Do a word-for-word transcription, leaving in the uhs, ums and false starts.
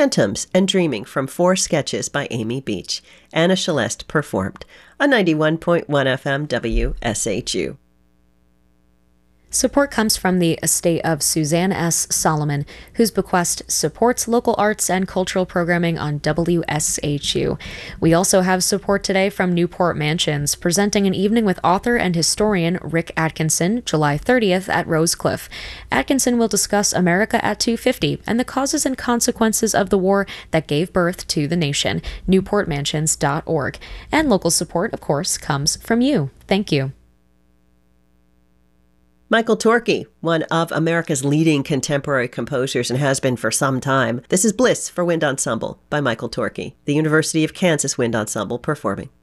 Phantoms and Dreaming from Four Sketches by Amy Beach. Anna Celeste performed on ninety-one point one F M W S H U. Support comes from the estate of Suzanne S. Solomon, whose bequest supports local arts and cultural programming on W S H U. We also have support today from Newport Mansions, presenting an evening with author and historian Rick Atkinson, July thirtieth at Rosecliff. Atkinson will discuss America at two fifty and the causes and consequences of the war that gave birth to the nation. newport mansions dot org. And local support, of course, comes from you. Thank you. Michael Torke, one of America's leading contemporary composers and has been for some time. This is Bliss for Wind Ensemble by Michael Torke, the University of Kansas Wind Ensemble performing.